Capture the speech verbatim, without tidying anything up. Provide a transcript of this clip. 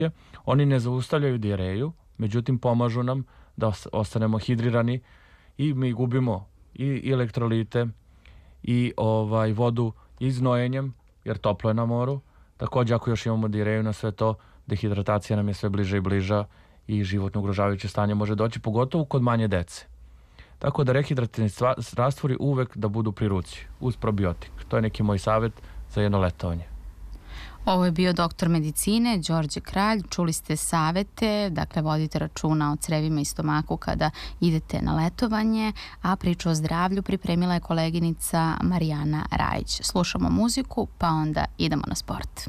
Oni ne zaustavljaju dijareju, međutim pomažu nam da ostanemo hidrirani i mi gubimo i elektrolite i ovaj vodu i znojenjem, jer toplo je na moru. Takođe, ako još imamo dijareju na sve to, dehidratacija nam je sve bliža i bliža i životno ugrožavajuće stanje može doći, pogotovo kod manje dece. Tako da rehidrativni rastvori uvek da budu pri ruci, uz probiotik. To je neki moj savjet za jedno letovanje. Ovo je bio doktor medicine Đorđe Kralj. Čuli ste savete, dakle vodite računa o crevima i stomaku kada idete na letovanje, a priču o zdravlju pripremila je koleginica Marijana Rajić. Slušamo muziku, pa onda idemo na sport.